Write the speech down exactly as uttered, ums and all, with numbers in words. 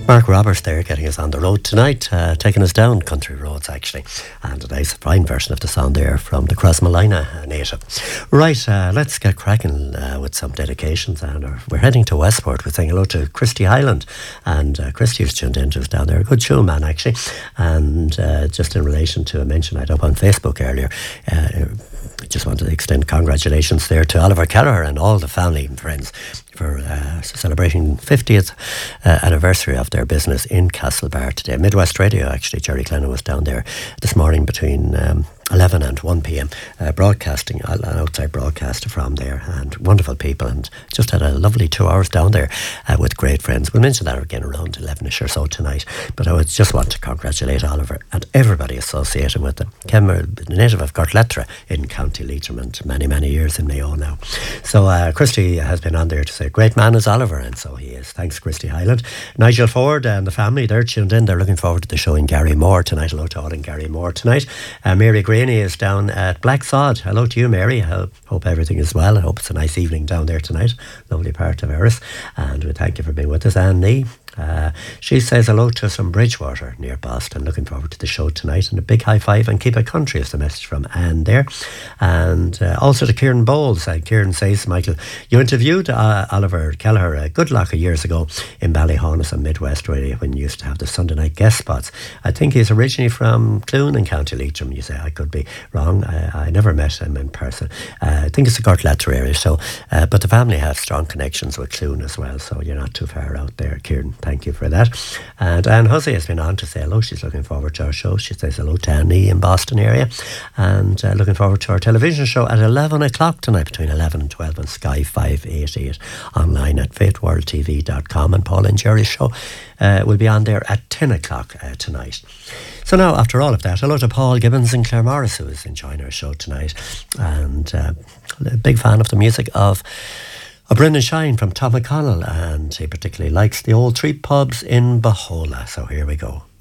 Mark Roberts there getting us on the road tonight, uh, taking us down country roads actually, and a nice fine version of the song there from the Crossmolina native. Right, uh, let's get cracking uh, with some dedications, and uh, we're heading to Westport. We're saying hello to Christy Highland, and uh, Christy was tuned in to us down there, a good show man actually, and uh, just in relation to a mention I'd up on Facebook earlier, uh, I just wanted to extend congratulations there to Oliver Kelleher and all the family and friends for uh, celebrating fiftieth uh, anniversary of their business in Castlebar today. Midwest Radio, actually, Jerry Clennon was down there this morning between um, eleven and one p.m. Uh, broadcasting, an outside broadcaster from there, and wonderful people, and just had a lovely two hours down there uh, with great friends. We'll mention that again around elevenish or so tonight, but I would just want to congratulate Oliver and everybody associated with them. Ken, the native of Gortlettra in County Leitrim, and many, many years in Mayo now. So uh, Christy has been on there to say, great man is Oliver, and so he is. Thanks, Christy Highland. Nigel Ford and the family, they're tuned in. They're looking forward to the show in Garrymore tonight. Hello to all in Garrymore tonight. Uh, Mary Graney is down at Blacksod. Hello to you, Mary. I hope everything is well. I hope it's a nice evening down there tonight. Lovely part of Erris. And we thank you for being with us. Anne Nee, Uh, she says hello to us from Bridgewater near Boston. Looking forward to the show tonight, and a big high five and keep it country is the message from Anne there. And uh, also to Kieran Bowles. Uh, Kieran says, Michael, you interviewed uh, Oliver Kelleher a good lot of years ago in Ballyhonus on Midwest Radio when you used to have the Sunday night guest spots. I think he's originally from Clune in County Leitrim. You say I could be wrong. I, I never met him in person. Uh, I think it's the Gortlettra area. So, uh, but the family have strong connections with Clune as well, so you're not too far out there, Kieran. Thank you for that. And Anne Hussey has been on to say hello. She's looking forward to our show. She says hello to Annie in Boston area, and uh, looking forward to our television show at eleven o'clock tonight, between eleven and twelve on Sky five eighty-eight, online at faith world t v dot com. And Paul and Jerry's show uh, will be on there at ten o'clock uh, tonight. So now, after all of that, hello to Paul Gibbons and Claire Morris, who is enjoying our show tonight, and uh, a big fan of the music of A Brendan Shine from Tom McConnell, and he particularly likes the old three pubs in Bahola. So here we go.